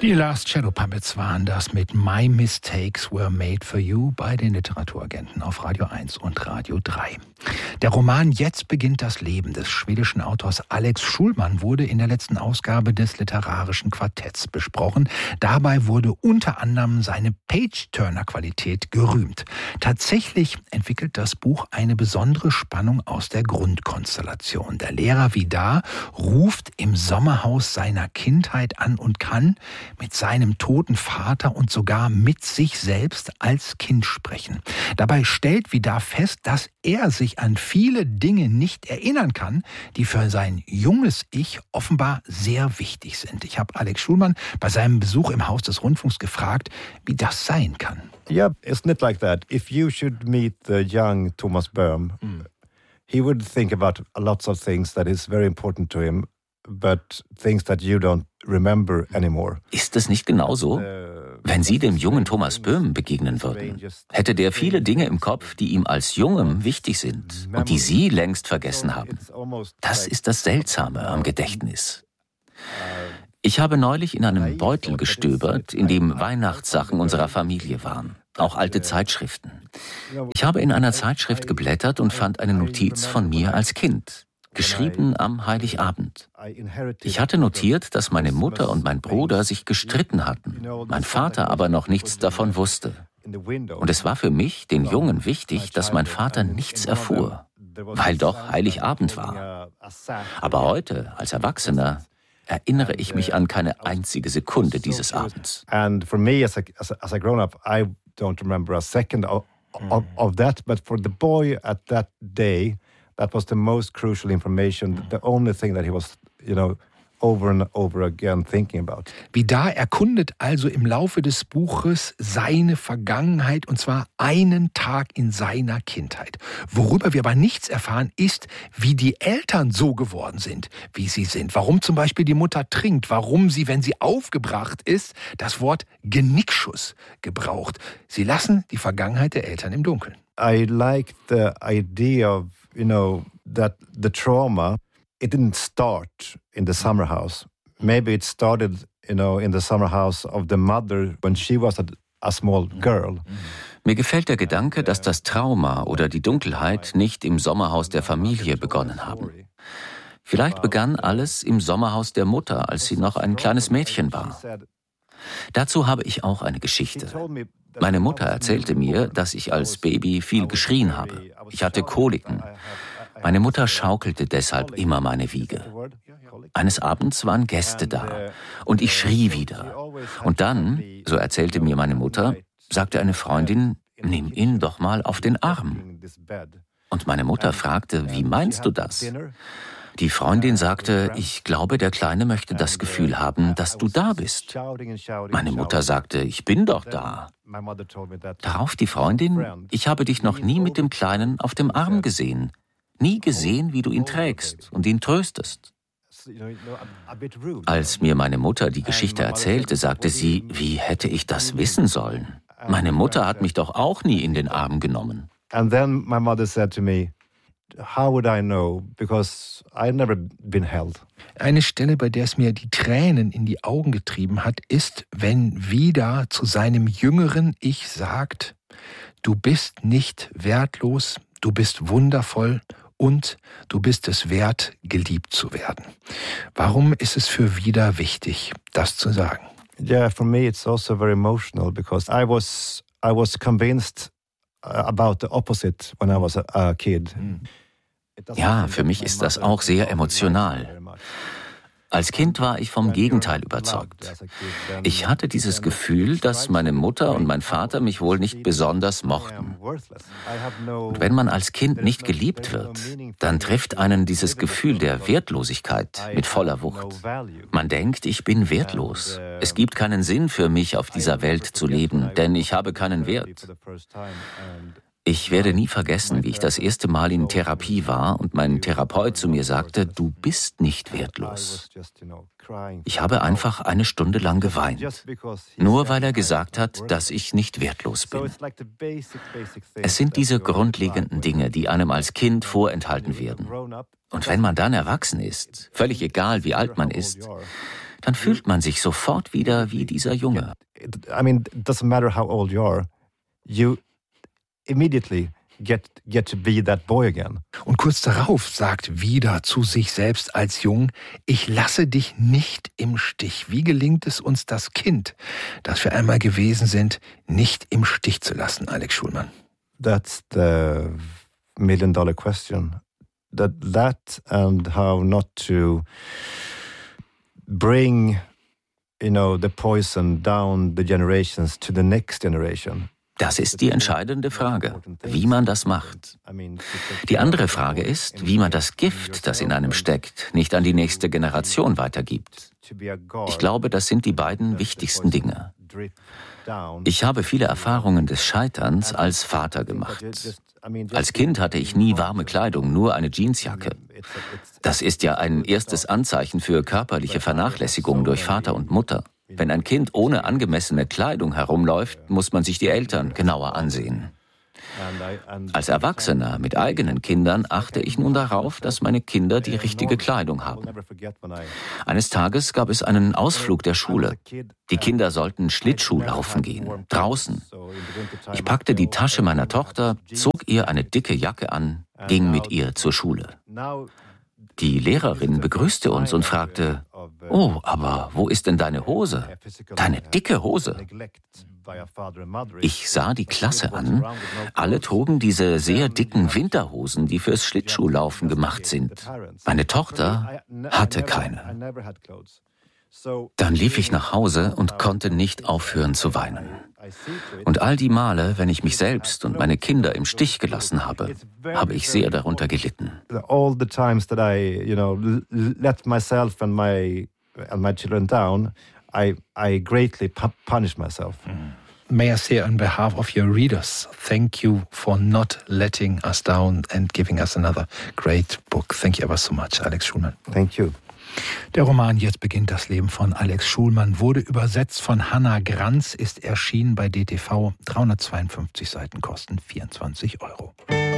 Die Last Shadow Puppets waren das mit My Mistakes Were Made for You bei den Literaturagenten auf Radio 1 und Radio 3. Der Roman Jetzt beginnt das Leben des schwedischen Autors Alex Schulman wurde in der letzten Ausgabe des Literarischen Quartetts besprochen. Dabei wurde unter anderem seine Page-Turner-Qualität gerühmt. Tatsächlich entwickelt das Buch eine besondere Spannung aus der Grundkonstellation. Der Lehrer Vidar ruft im Sommerhaus seiner Kindheit an und kann mit seinem toten Vater und sogar mit sich selbst als Kind sprechen. Dabei stellt Vidar fest, dass er sich an viele Dinge nicht erinnern kann, die für sein junges Ich offenbar sehr wichtig sind. Ich habe Alex Schulman bei seinem Besuch im Haus des Rundfunks gefragt, wie das sein kann. Yeah, isn't it like that? If you should meet the young Thomas Böhm, he would think about lots of things that is very important to him, but things that you don't remember anymore. Ist es nicht genauso? Wenn Sie dem jungen Thomas Böhm begegnen würden, hätte der viele Dinge im Kopf, die ihm als Jungem wichtig sind und die Sie längst vergessen haben. Das ist das Seltsame am Gedächtnis. Ich habe neulich in einem Beutel gestöbert, in dem Weihnachtssachen unserer Familie waren, auch alte Zeitschriften. Ich habe in einer Zeitschrift geblättert und fand eine Notiz von mir als Kind, geschrieben am Heiligabend. Ich hatte notiert, dass meine Mutter und mein Bruder sich gestritten hatten, mein Vater aber noch nichts davon wusste. Und es war für mich, den Jungen, wichtig, dass mein Vater nichts erfuhr, weil doch Heiligabend war. Aber heute, als Erwachsener, erinnere ich mich an keine einzige Sekunde dieses Abends. And for me as a grown-up, I don't remember a second of that, but for the boy at that day, that was the most crucial information, the only thing that he was, over and over again thinking about. Vidar erkundet also im Laufe des Buches seine Vergangenheit, und zwar einen Tag in seiner Kindheit. Worüber wir aber nichts erfahren, ist, wie die Eltern so geworden sind, wie sie sind. Warum zum Beispiel die Mutter trinkt, warum sie, wenn sie aufgebracht ist, das Wort Genickschuss gebraucht. Sie lassen die Vergangenheit der Eltern im Dunkeln. I like the idea of, that the trauma, it didn't start in the summer house. Maybe it started, in the summer house of the mother when she was a small girl. Mir gefällt der Gedanke, dass das Trauma oder die Dunkelheit nicht im Sommerhaus der Familie begonnen haben. Vielleicht begann alles im Sommerhaus der Mutter, als sie noch ein kleines Mädchen war. Dazu habe ich auch eine Geschichte. Meine Mutter erzählte mir, dass ich als Baby viel geschrien habe. Ich hatte Koliken. Meine Mutter schaukelte deshalb immer meine Wiege. Eines Abends waren Gäste da und ich schrie wieder. Und dann, so erzählte mir meine Mutter, sagte eine Freundin, nimm ihn doch mal auf den Arm. Und meine Mutter fragte, wie meinst du das? Die Freundin sagte, ich glaube, der Kleine möchte das Gefühl haben, dass du da bist. Meine Mutter sagte, ich bin doch da. Darauf die Freundin, ich habe dich noch nie mit dem Kleinen auf dem Arm gesehen. Nie gesehen, wie du ihn trägst und ihn tröstest. Als mir meine Mutter die Geschichte erzählte, sagte sie, wie hätte ich das wissen sollen? Meine Mutter hat mich doch auch nie in den Arm genommen. And then my mother said to me, how would I know? Because I've never been held. Eine Stelle, bei der es mir die Tränen in die Augen getrieben hat, ist, wenn Vidar zu seinem jüngeren Ich sagt, du bist nicht wertlos, du bist wundervoll und du bist es wert, geliebt zu werden. Warum ist es für Vidar wichtig, das zu sagen? Yeah, for me it's also very emotional because I was convinced about the opposite when I was a kid. Ja, für mich ist das auch sehr emotional. Als Kind war ich vom Gegenteil überzeugt. Ich hatte dieses Gefühl, dass meine Mutter und mein Vater mich wohl nicht besonders mochten. Und wenn man als Kind nicht geliebt wird, dann trifft einen dieses Gefühl der Wertlosigkeit mit voller Wucht. Man denkt, ich bin wertlos. Es gibt keinen Sinn für mich, auf dieser Welt zu leben, denn ich habe keinen Wert. Ich werde nie vergessen, wie ich das erste Mal in Therapie war und mein Therapeut zu mir sagte, du bist nicht wertlos. Ich habe einfach eine Stunde lang geweint, nur weil er gesagt hat, dass ich nicht wertlos bin. Es sind diese grundlegenden Dinge, die einem als Kind vorenthalten werden. Und wenn man dann erwachsen ist, völlig egal wie alt man ist, dann fühlt man sich sofort wieder wie dieser Junge. I mean, it doesn't matter how old you are, you immediately get to be that boy again. Und kurz darauf sagt wieder zu sich selbst als Jung: Ich lasse dich nicht im Stich. Wie gelingt es uns, das Kind, das wir einmal gewesen sind, nicht im Stich zu lassen, Alex Schulman? That's the million-dollar question. That and how not to bring, the poison down the generations to the next generation. Das ist die entscheidende Frage, wie man das macht. Die andere Frage ist, wie man das Gift, das in einem steckt, nicht an die nächste Generation weitergibt. Ich glaube, das sind die beiden wichtigsten Dinge. Ich habe viele Erfahrungen des Scheiterns als Vater gemacht. Als Kind hatte ich nie warme Kleidung, nur eine Jeansjacke. Das ist ja ein erstes Anzeichen für körperliche Vernachlässigung durch Vater und Mutter. Wenn ein Kind ohne angemessene Kleidung herumläuft, muss man sich die Eltern genauer ansehen. Als Erwachsener mit eigenen Kindern achte ich nun darauf, dass meine Kinder die richtige Kleidung haben. Eines Tages gab es einen Ausflug der Schule. Die Kinder sollten Schlittschuh laufen gehen, draußen. Ich packte die Tasche meiner Tochter, zog ihr eine dicke Jacke an, ging mit ihr zur Schule. Die Lehrerin begrüßte uns und fragte: Oh, aber wo ist denn deine Hose? Deine dicke Hose. Ich sah die Klasse an. Alle trugen diese sehr dicken Winterhosen, die fürs Schlittschuhlaufen gemacht sind. Meine Tochter hatte keine. Dann lief ich nach Hause und konnte nicht aufhören zu weinen. Und all die Male, wenn ich mich selbst und meine Kinder im Stich gelassen habe, habe ich sehr darunter gelitten. All the times that I, let myself and my children down, I greatly punish myself. May I say on behalf of your readers, thank you for not letting us down and giving us another great book. Thank you ever so much, Alex Schulman. Thank you. Der Roman Jetzt beginnt das Leben von Alex Schulman wurde übersetzt von Hannah Granz, ist erschienen bei DTV, 352 Seiten, kosten 24 €.